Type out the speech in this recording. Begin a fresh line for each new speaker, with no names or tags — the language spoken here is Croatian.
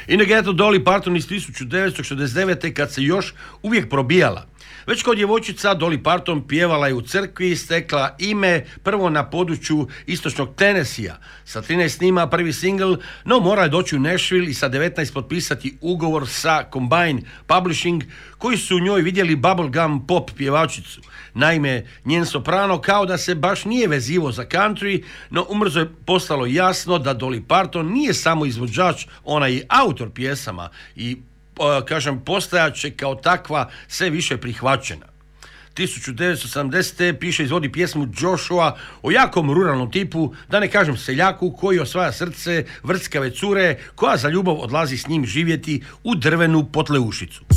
I nego eto Dolly Parton iz 1969. kad se još uvijek probijala. Već kao djevojčica Dolly Parton pjevala je u crkvi, stekla ime prvo na području istočnog Tennesseea. Sa 13 snima prvi singl, no mora je doći u Nashville i sa 19 potpisati ugovor sa Combine Publishing, koji su u njoj vidjeli bubblegum pop pjevačicu. Naime, njen soprano kao da se baš nije vezivo za country, no umrzo je postalo jasno da Dolly Parton nije samo izvođač, ona je autor pjesama i postajat će kao takva sve više prihvaćena. 1970. piše i izvodi pjesmu Joshua o jakom ruralnom tipu, da ne kažem seljaku, koji osvaja srce vrckave cure koja za ljubav odlazi s njim živjeti u drvenu Potleušicu.